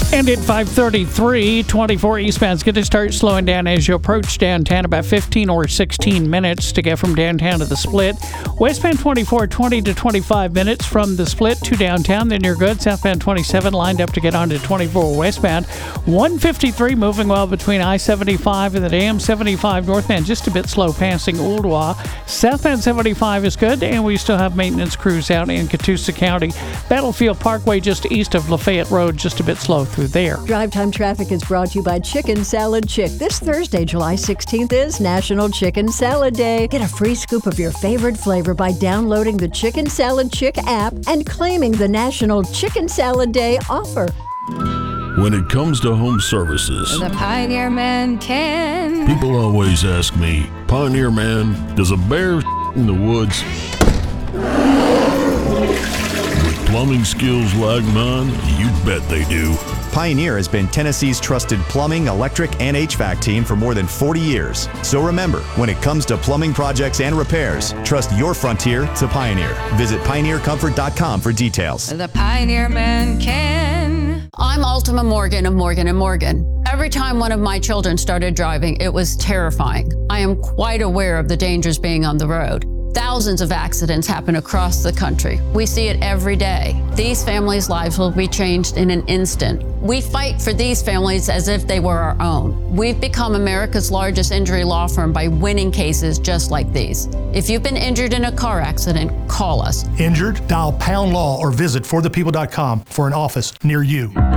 And at 5:33, 24 eastbound's going to start slowing down as you approach downtown, about 15 or 16 minutes to get from downtown to the Split. Westbound 24, 20 to 25 minutes from the Split to downtown, then you're good. Southbound 27 lined up to get onto 24 westbound. 153 moving well between I-75 and the Dam. 75 northbound just a bit slow passing Ooltewah. Southbound 75 is good, and we still have maintenance crews out in Catoosa County. Battlefield Parkway just east of Lafayette Road, just a bit slow through there. Drive Time Traffic is brought to you by Chicken Salad Chick. This Thursday, July 16th, is National Chicken Salad Day. Get a free scoop of your favorite flavor by downloading the Chicken Salad Chick app and claiming the National Chicken Salad Day offer. When it comes to home services, the Pioneer Man can. People always ask me, Pioneer Man, does a bear in the woods? With plumbing skills like mine, you bet they do. Pioneer has been Tennessee's trusted plumbing, electric, and HVAC team for more than 40 years. So remember, when it comes to plumbing projects and repairs, trust your frontier to Pioneer. Visit pioneercomfort.com for details. The Pioneer Man can. I'm Ultima Morgan of Morgan & Morgan. Every time one of my children started driving, it was terrifying. I am quite aware of the dangers being on the road. Thousands of accidents happen across the country. We see it every day. These families' lives will be changed in an instant. We fight for these families as if they were our own. We've become America's largest injury law firm by winning cases just like these. If you've been injured in a car accident, call us. Injured? Dial #law or visit forthepeople.com for an office near you.